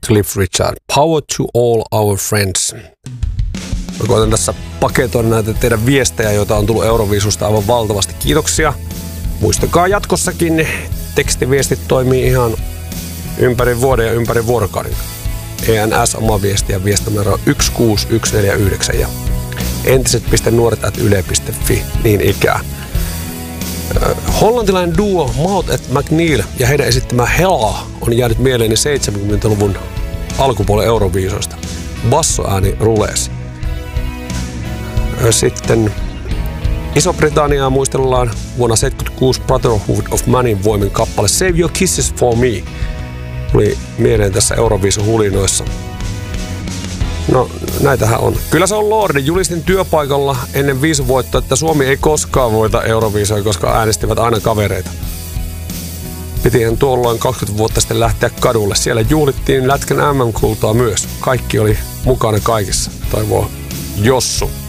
Cliff Richard. Power to all our friends. Mä koitan tässä paketoida näitä teidän viestejä, joita on tullut Euroviisusta aivan valtavasti. Kiitoksia. Muistakaa jatkossakin, tekstiviestit toimii ihan ympäri vuoden ja ympäri vuorokauden. ENS oma viesti ja viestinumero 16149 ja entiset.nuoret@yle.fi niin ikään. Hollantilainen duo Maud et McNeil ja heidän esittämä Hella on jäänyt mieleeni 70-luvun alkupuolen Euroviisoista. Bassoääni ruleesi. Sitten Iso-Britanniaa muistellaan vuonna 1976 Brotherhood of Manin voimin kappale Save Your Kisses for Me. Tuli mieleen tässä Euroviisun hulinoissa. No, näitähän on. Kyllä se on Lordi. Julistin työpaikalla ennen viisuvoittoa, että Suomi ei koskaan voita Euroviisoja, koska äänestivät aina kavereita. Pitihän tuolloin 20 vuotta sitten lähteä kadulle. Siellä juhlittiin Lätkän MM-kultaa myös. Kaikki oli mukana kaikissa, toivoo Jossu.